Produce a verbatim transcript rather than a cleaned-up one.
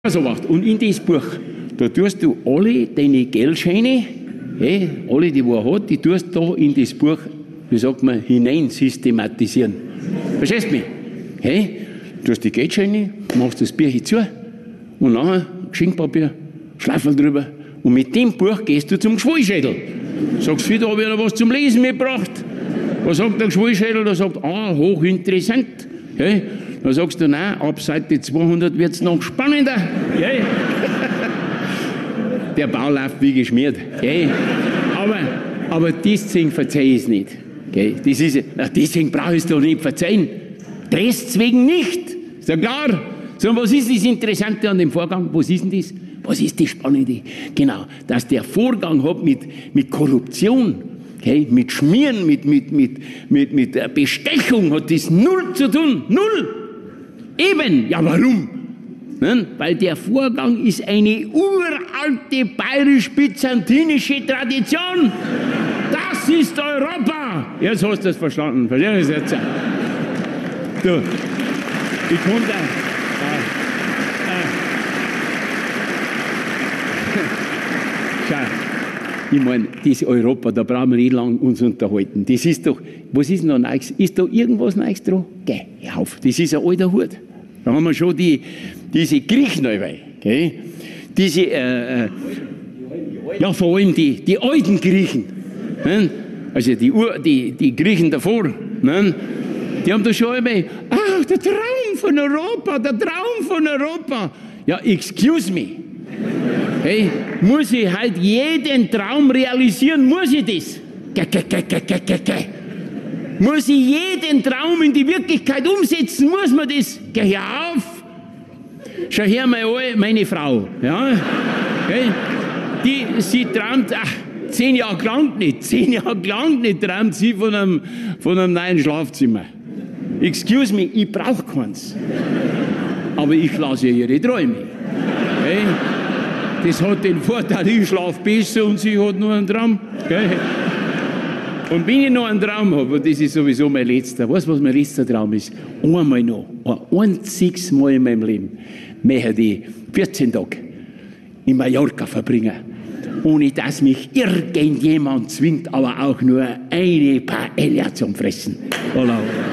so macht. Und in das Buch, da tust du alle deine Geldscheine, hey, alle, die er hat, die tust du da in das Buch, wie sagt man, hinein systematisieren. Verstehst du mich? Hey, du hast die Geldscheine, machst das Bier zu und nachher Geschenkpapier, Schleifel drüber und mit dem Buch gehst du zum Geschwulschädel. Sagst du, da habe ich noch was zum Lesen mitgebracht. Was sagt der Geschwulschädel? Der sagt, ah, hochinteressant. Hey, dann sagst du, nein, ab Seite zweihundert wird es noch spannender. Hey. Der Bau läuft wie geschmiert. Hey. Aber, aber deswegen verzeih ich es nicht. Okay? Das ist, na, deswegen brauche ich es doch nicht verzeihen. Deswegen nicht. Ist ja klar. So, was ist das Interessante an dem Vorgang? Was ist denn das? Was ist das Spannende? Genau, dass der Vorgang hat mit, mit Korruption, okay? Mit Schmieren, mit, mit, mit, mit, mit Bestechung hat das null zu tun. Null. Eben. Ja, warum? Nein, weil der Vorgang ist eine uralte bayerisch-byzantinische Tradition. Das ist Europa. Jetzt hast du es verstanden. Verstehst du das jetzt? Du, ich konnte... Schau, ich meine, das Europa, da brauchen wir nicht lange uns unterhalten. Das ist doch, was ist noch Neues? Ist da irgendwas Neues dran? Geh, hör auf, das ist ein alter Hut. Da haben wir schon die, diese Griechen dabei, okay? Diese, äh, ja, vor allem die, die alten Griechen, ne? Also die, Ur, die, die Griechen davor, ne? Die haben da schon einmal, ach, der Traum von Europa, der Traum von Europa. Ja, excuse me. Hey, muss ich halt jeden Traum realisieren? Muss ich das? Ge, ge, ge, ge, ge, ge, ge. Muss ich jeden Traum in die Wirklichkeit umsetzen? Muss man das? Geh auf! Schau her, meine, meine Frau. Ja? Hey, die, sie träumt, ach, zehn Jahre lang nicht, zehn Jahre lang nicht träumt sie von einem, von einem neuen Schlafzimmer. Excuse me, ich brauche keins. Aber ich lasse ihr ihre Träume. Hey? Das hat den Vorteil, ich schlafe besser und sie hat nur einen Traum. Gell? Und wenn ich noch einen Traum habe, und das ist sowieso mein letzter, weißt du, was mein letzter Traum ist? Einmal noch, ein einziges Mal in meinem Leben, möchte ich vierzehn Tage in Mallorca verbringen, ohne dass mich irgendjemand zwingt, aber auch nur eine Paella zum Fressen. Voilà.